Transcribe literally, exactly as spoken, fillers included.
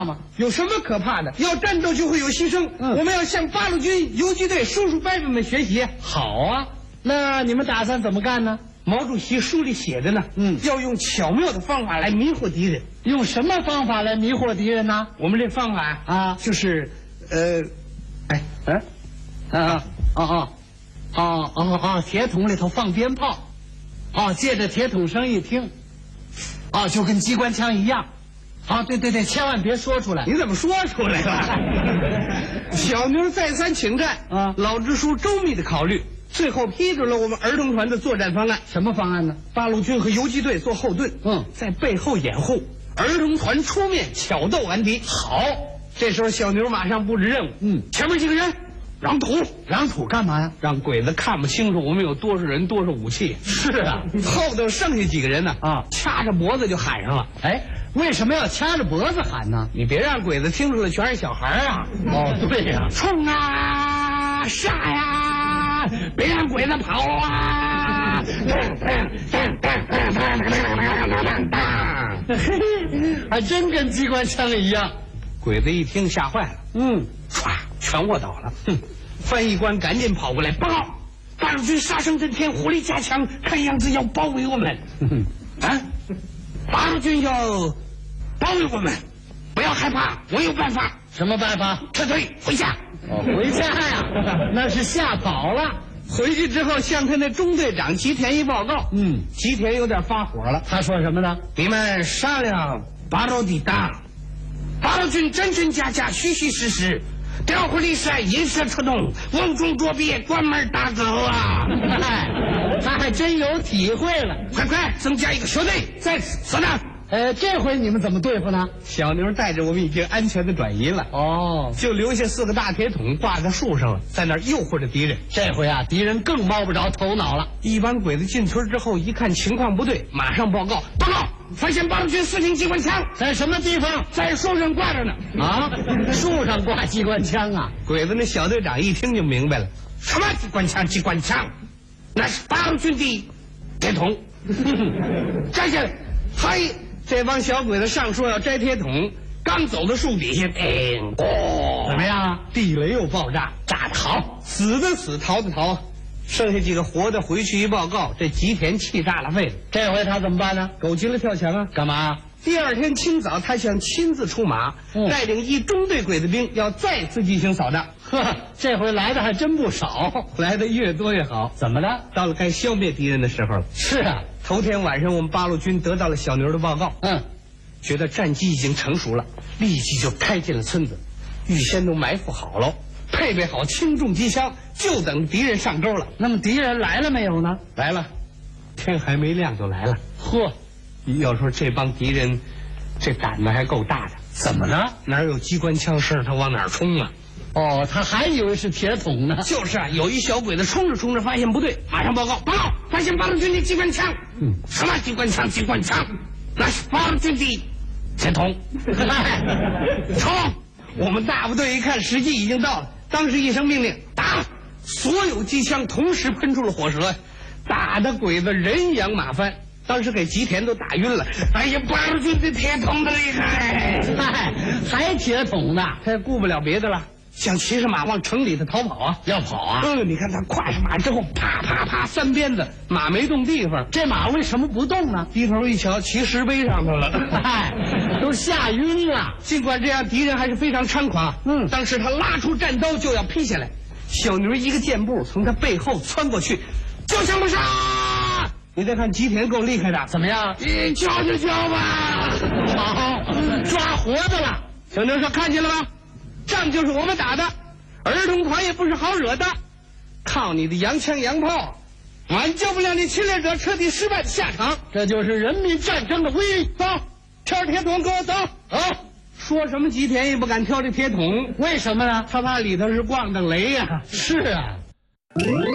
吗？ 有什么可怕的？要战斗就会有牺牲。 嗯， 我们要向八路军游击队叔叔伯伯们学习。 好啊，那你们打算怎么干呢？ 毛主席书里写着呢， 嗯， 要用巧妙的方法来迷惑敌人。 用什么方法来迷惑敌人呢？ 我们这方法啊， 就是，呃，哎， 嗯，啊啊啊啊啊啊！铁桶里头放鞭炮，哦，借着铁桶声一听，哦，就跟机关枪一样。啊，对对对，千万别说出来。 你怎么说出来了？小牛再三请战啊， 老支书周密的考虑，最后批准了我们儿童团的作战方案。 什么方案呢？ 八路军和游击队做后盾， 嗯， 在背后掩护，儿童团出面挑逗顽敌。 好， 这时候小牛马上布置任务， 嗯， 前面几个人让土， 让土干嘛呀？ 让鬼子看不清楚我们有多少人多少武器。 是啊， 后头剩下几个人呢， 啊， 掐着脖子就喊上了。 哎，为什么要掐着脖子喊呢？ 你别让鬼子听出来全是小孩啊！ 哦，对呀、啊， 冲啊，杀呀！别让鬼子跑啊！ 还真跟机关枪一样。 鬼子一听吓坏了， 嗯， 唰，全卧倒了。哼，翻译官赶紧跑过来报告：八路军杀声震天，火力加强，看样子要包围我们。啊，八路军要包围我们，不要害怕，我有办法。 什么办法？ 撤退，回家。 哦，回家呀，那是吓跑了。 回去之后向他那中队长吉田一报告， 嗯， 吉田有点发火了。 他说什么呢？ 你们商量八路抵挡，八路军真真假假，虚虚实实，调虎离山，引蛇出洞，瓮中捉鳖，关门打狗啊！ 他还真有体会了。 快快增加一个小队，在此所长。 呃，这回你们怎么对付呢？ 小牛带着我们已经安全的转移了， 哦， 就留下四个大铁桶挂在树上了，在那儿诱惑着敌人。 这回啊，敌人更摸不着头脑了。 一帮鬼子进村之后，一看情况不对，马上报告：报告，发现八路军四挺机关枪在什么地方？ 在树上挂着呢。 啊，树上挂机关枪啊！ 鬼子那小队长一听就明白了，什么机关枪？机关枪，那是八路军的铁桶。摘下来，嘿！这帮小鬼子上说要摘铁桶，刚走到树底下，叮咣， 怎么样啊？ 地雷又爆炸，炸得好，死的死，逃的逃，剩下几个活的回去一报告，这吉田气炸了肺了。 这回他怎么办呢？ 狗急了跳墙啊！ 干嘛？ 第二天清早，他想亲自出马， 嗯、 带领一中队鬼子兵要再次进行扫荡。 呵，这回来的还真不少， 来的越多越好。 怎么了？ 到了该消灭敌人的时候了。 是啊， 头天晚上我们八路军得到了小牛的报告， 嗯， 觉得战机已经成熟了，立即就开进了村子，预先都埋伏好了，配备好轻重机枪，就等敌人上钩了。 那么敌人来了没有呢？ 来了，天还没亮就来了。 呵， 要说这帮敌人，这胆子还够大的。 怎么呢？ 哪有机关枪声，他往哪儿冲啊？ 哦，他还以为是铁桶呢。 就是啊，有一小鬼子冲着冲着发现不对，马上报告：报告，发现八路军的机关枪。 嗯， 什么机关枪？机关枪，那是八路军的铁桶。冲！我们大部队一看时机已经到了，当时一声命令，打！所有机枪同时喷出了火舌，打的鬼子人仰马翻。当时给吉田都打晕了。哎呀，八路军的铁桶的厉害！ 嗨，还铁桶呢？ 他也顾不了别的了，想骑着马往城里头逃跑啊！ 要跑啊！ 嗯，你看他跨上马之后，啪啪啪三鞭子，马没动地方。 这马为什么不动呢？ 低头一瞧，骑石碑上头了， 嗨，都吓晕了。 尽管这样，敌人还是非常猖狂。 嗯， 当时他拉出战刀就要劈下来，小牛一个箭步从他背后窜过去，就枪不杀。你再看吉田够厉害的， 怎么样？ 你瞧就瞧吧。 好，抓活的了。 小牛说：“看见了吗？仗就是我们打的，儿童团也不是好惹的。靠你的洋枪洋炮，挽救不了你侵略者彻底失败的下场。 这就是人民战争的威力。 走，挑铁桶，跟我走。 走。 说什么吉田也不敢挑这铁桶， 为什么呢？ 他怕里头是咣当雷呀、啊。 是啊。